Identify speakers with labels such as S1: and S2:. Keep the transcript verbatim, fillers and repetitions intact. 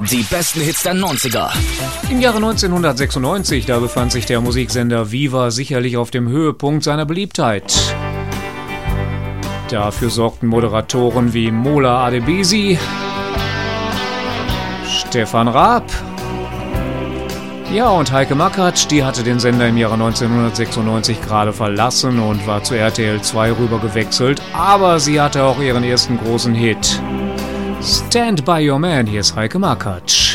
S1: Die besten Hits der neunziger.
S2: Im Jahre neunzehnhundertsechsundneunzig, da befand sich der Musiksender Viva sicherlich auf dem Höhepunkt seiner Beliebtheit. Dafür sorgten Moderatoren wie Mola Adebisi, Stefan Raab, ja, und Heike Makatsch, die hatte den Sender im Jahre neunzehnhundertsechsundneunzig gerade verlassen und war zu R T L zwei rüber gewechselt, aber sie hatte auch ihren ersten großen Hit. Stand by Your Man, hier ist Heike Makatsch.